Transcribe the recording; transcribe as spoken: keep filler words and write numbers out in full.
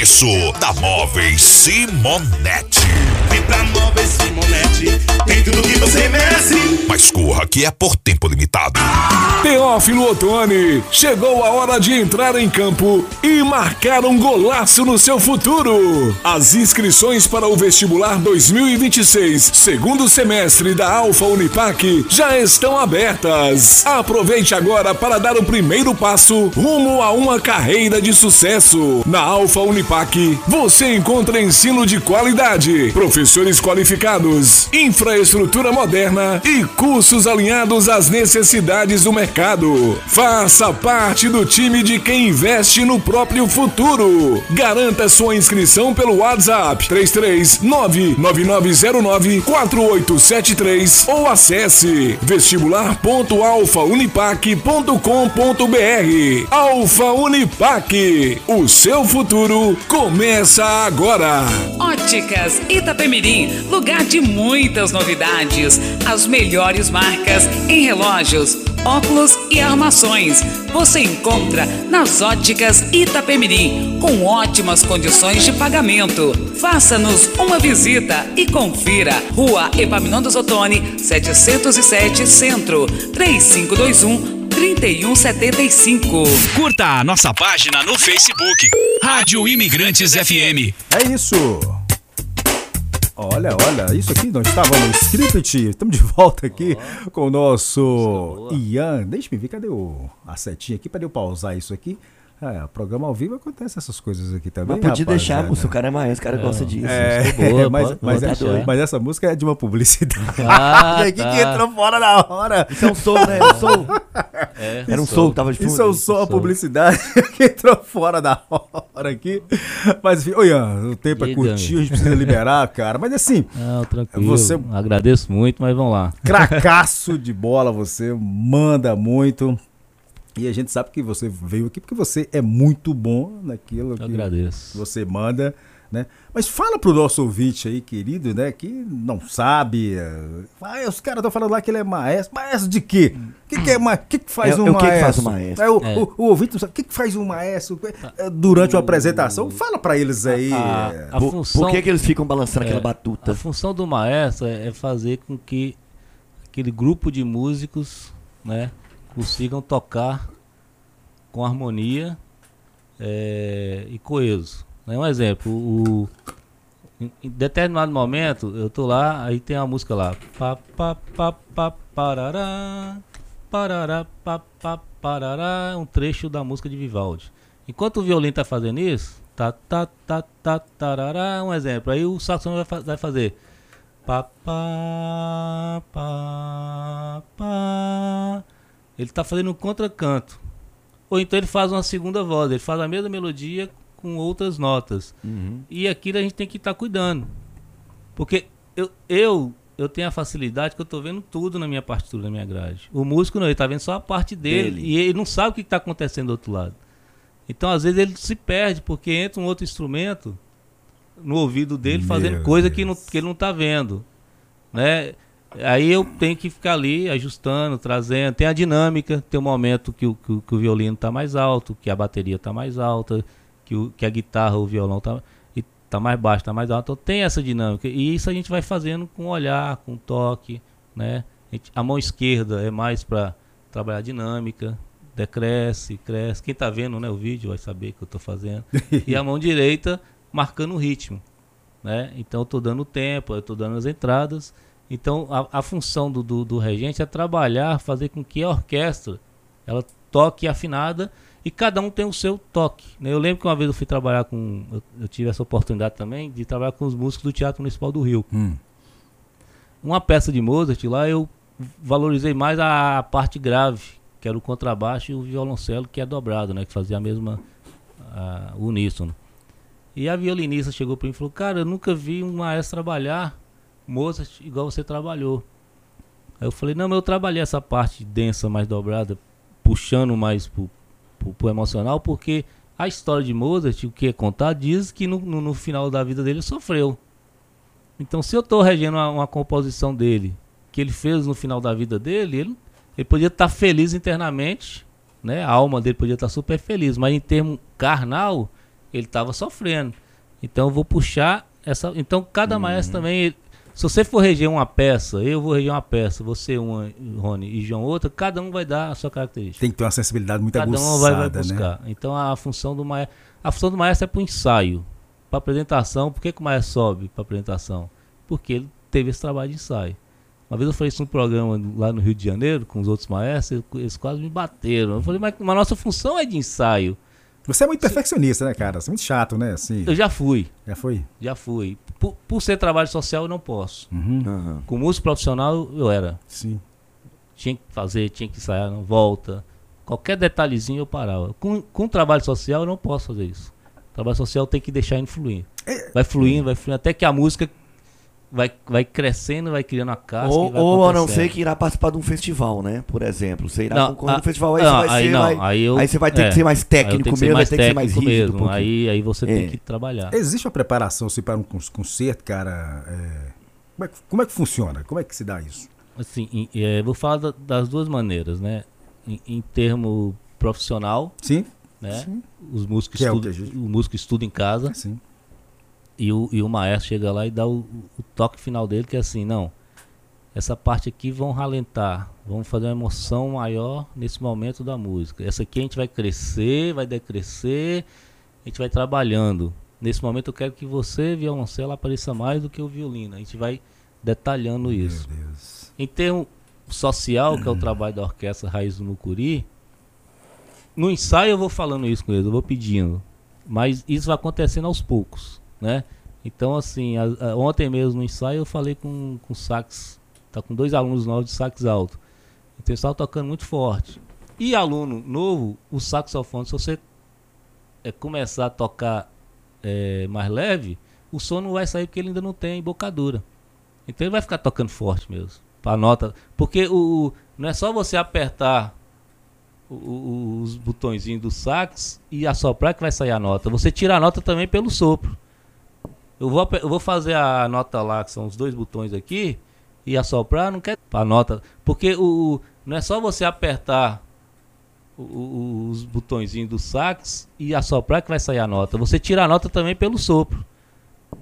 preço da Móveis Simonetti. Vem pra Móveis Simonetti, tem tudo que você merece. Mas corra que é por tempo limitado. Teófilo Otoni, chegou a hora de entrar em campo e marcar um golaço no seu futuro. As inscrições para o vestibular dois mil e vinte e seis, segundo semestre da Alfa Unipac, já estão abertas. Aproveite agora para dar o primeiro passo rumo a uma carreira de sucesso. Na Alfa Unipac, você encontra ensino de qualidade, professores qualificados, infraestrutura moderna e cursos alinhados às necessidades do mercado. Faça parte do time de quem investe no próprio futuro. Garanta sua inscrição pelo WhatsApp três três nove nove nove zero nove quatro oito sete três ou acesse vestibular ponto alfa unipac ponto com ponto br. Alfa Unipac, o seu futuro começa agora. Óticas Itapemirim, lugar de muitas novidades, as melhores marcas em relógios, óculos e armações. Você encontra nas Óticas Itapemirim, com ótimas condições de pagamento. Faça-nos uma visita e confira. Rua Epaminondas Otoni, setecentos e sete, Centro, três cinco dois um, três um sete cinco. Curta a nossa página no Facebook, Rádio Imigrantes F M. É isso. Olha, olha, isso aqui não estava no script. Estamos de volta aqui oh, com o nosso Ian. Deixa-me ver, cadê o, a setinha aqui para eu pausar isso aqui? É, programa ao vivo acontece essas coisas aqui também. Mas podia deixar, o seu cara é maestro, o cara é, gosta disso. É, boa, mas, pode, mas, pode é, mas essa música é de uma publicidade. Ah, aqui tá. que entrou fora na hora. Isso é um som, né? Um som. É, Era um som que tava de fundo. Isso é um som, a publicidade que entrou fora da hora aqui. Mas, enfim, ô Ian, o tempo é curtinho, a gente precisa liberar, cara. Mas assim, não, tranquilo. Você... Agradeço muito, mas vamos lá. Cracaço de bola, você manda muito. E a gente sabe que você veio aqui porque você é muito bom naquilo Eu que agradeço. você manda, né? Mas fala pro nosso ouvinte aí, querido, né, que não sabe. Ah, os caras estão falando lá que ele é maestro. Maestro de quê? O que, que, é, ma... que, que faz é, um é o maestro? que, que faz um maestro? É, o, é. o, o ouvinte não sabe. O que, que faz um maestro durante uma apresentação? Fala pra eles aí. A, a por, função, por que, que eles ficam balançando é, aquela batuta? A função do maestro é fazer com que aquele grupo de músicos, né, consigam tocar com harmonia é, e coeso. Né? Um exemplo, o, em, em determinado momento eu tô lá, aí tem uma música lá, pa, pa, pa, pa, parará, parará, pa, pa, parará, um trecho da música de Vivaldi. Enquanto o violino tá fazendo isso, tá, tá, tá, tá, tarará, um exemplo, aí o saxofone vai, vai fazer pa, pa, pa, pa, ele tá fazendo um contracanto. Ou então ele faz uma segunda voz, ele faz a mesma melodia com outras notas. Uhum. E aquilo a gente tem que estar tá cuidando. Porque eu, eu, eu tenho a facilidade que eu estou vendo tudo na minha partitura, na minha grade. O músico não, ele está vendo só a parte dele, dele. E ele não sabe o que está acontecendo do outro lado. Então às vezes ele se perde, porque entra um outro instrumento no ouvido dele Meu fazendo Deus. coisa que, não, que ele não está vendo. Né? Aí eu tenho que ficar ali ajustando, trazendo. Tem a dinâmica, tem um momento que o, que, que o violino está mais alto, que a bateria está mais alta, que, o, que a guitarra, o violão está tá mais baixo, está mais alto. Então tem essa dinâmica. E isso a gente vai fazendo com olhar, com toque. Né? A, gente, a mão esquerda é mais para trabalhar dinâmica, decresce, cresce. Quem está vendo, né, o vídeo vai saber o que eu estou fazendo. E a mão direita marcando o ritmo. Né? Então eu estou dando o tempo, eu estou dando as entradas. Então, a, a função do, do, do regente é trabalhar, fazer com que a orquestra ela toque afinada e cada um tem o seu toque. Né? Eu lembro que uma vez eu fui trabalhar com... Eu, eu tive essa oportunidade também de trabalhar com os músicos do Teatro Municipal do Rio. Hum. Uma peça de Mozart lá, eu valorizei mais a, a parte grave, que era o contrabaixo e o violoncelo, que é dobrado, né? Que fazia a mesma... A, o uníssono. E a violinista chegou para mim e falou: cara, eu nunca vi um maestro trabalhar Mozart igual você trabalhou. Aí eu falei: não, mas eu trabalhei essa parte densa, mais dobrada, puxando mais pro, pro, pro emocional, porque a história de Mozart, o que é contado, diz que no, no, no final da vida dele sofreu. Então, se eu estou regendo uma, uma composição dele, que ele fez no final da vida dele, ele, ele podia estar tá feliz internamente, né? A alma dele podia estar tá super feliz, mas em termo carnal, ele estava sofrendo. Então eu vou puxar essa. Então cada uhum. maestro também. Ele, se você for reger uma peça, eu vou reger uma peça, você uma, Rony e João outra, cada um vai dar a sua característica. Tem que ter uma sensibilidade muito cada aguçada, um vai, vai buscar. Né? Então a função do maestro, a função do maestro é para o ensaio, para apresentação. Por que, que o maestro sobe para apresentação? Porque ele teve esse trabalho de ensaio. Uma vez eu fiz um programa lá no Rio de Janeiro com os outros maestros, eles quase me bateram. Eu falei, mas a nossa função é de ensaio. Você é muito perfeccionista, né, cara? Você é muito chato, né? Assim, eu já fui. Já foi? Já fui. Por, por ser trabalho social, eu não posso. Uhum. Uhum. Com músico profissional, eu era. Sim. Tinha que fazer, tinha que ensaiar, não volta. Qualquer detalhezinho eu parava. Com, com trabalho social, eu não posso fazer isso. Trabalho social tem que deixar influir. Vai fluindo, vai fluindo, até que a música vai, vai crescendo, vai criando a casca. Ou, ou a não ser que irá participar de um festival, né? Por exemplo. Você irá concorrer no festival, aí não, você vai aí ser. Não, vai, aí, eu, aí você vai ter é, que ser mais técnico mesmo, mais vai ter que ser mais rígido. Mesmo. Um aí, aí você é. tem que trabalhar. Existe uma preparação assim, para um concerto, cara? É... Como, é que, como é que funciona? Como é que se dá isso? Assim, é, vou falar da, das duas maneiras, né? Em, em termo profissional. Sim. Né? Sim. Os músicos que estudam, é o, gente... o músico estuda em casa. É, sim. E o, e o maestro chega lá e dá o, o toque final dele, que é assim, não, essa parte aqui vão ralentar, vamos fazer uma emoção maior nesse momento da música. Essa aqui a gente vai crescer, vai decrescer, a gente vai trabalhando. Nesse momento eu quero que você, violoncelo, apareça mais do que o violino. A gente vai detalhando Meu isso. Deus. Em termo social, que é o trabalho da Orquestra Raiz do Mucuri, no ensaio eu vou falando isso com eles, eu vou pedindo. Mas isso vai acontecendo aos poucos, né? Então, assim, a, a, ontem mesmo no ensaio eu falei com, com sax, tá com dois alunos novos de sax alto. Então eles estavam tocando muito forte. E aluno novo, o saxofone, se você é, começar a tocar é, mais leve, o som não vai sair porque ele ainda não tem embocadura. Então ele vai ficar tocando forte mesmo. Pra nota. Porque o, não é só você apertar o, o, os botõezinhos do sax e assoprar que vai sair a nota. Você tira a nota também pelo sopro. Eu vou, eu vou fazer a nota lá, que são os dois botões aqui, e assoprar, não quer a nota. Porque o, não é só você apertar o, o, os botõezinhos do sax e assoprar que vai sair a nota. Você tira a nota também pelo sopro.